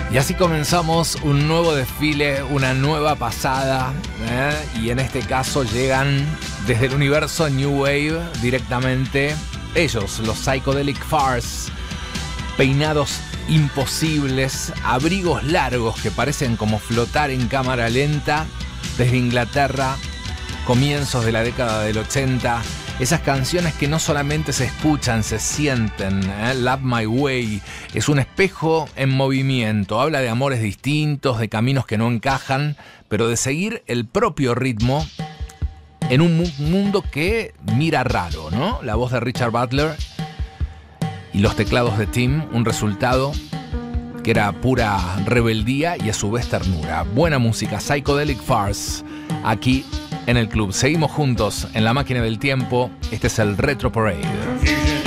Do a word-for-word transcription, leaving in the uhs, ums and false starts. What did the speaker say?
Y así comenzamos un nuevo desfile, una nueva pasada, ¿eh? Y en este caso llegan desde el universo New Wave directamente ellos, los Psychedelic Furs, peinados imposibles, abrigos largos que parecen como flotar en cámara lenta desde Inglaterra, comienzos de la década del ochenta. Esas canciones que no solamente se escuchan, se sienten, ¿eh? Love My Way es un espejo en movimiento. Habla de amores distintos, de caminos que no encajan, pero de seguir el propio ritmo en un mu- mundo que mira raro, ¿no? La voz de Richard Butler y los teclados de Tim, un resultado que era pura rebeldía y a su vez ternura. Buena música, Psychedelic Furs, aquí en el club. Seguimos juntos en la máquina del tiempo. Este es el Retro Parade.